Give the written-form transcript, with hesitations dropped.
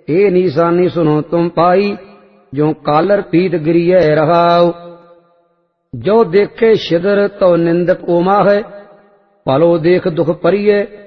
ए निशानी सुनो तुम पाई, जो कालर पीत गिरिय रहाओ। जो देखे शिदर तो निंदक ओमा है, भलो देख दुख परिय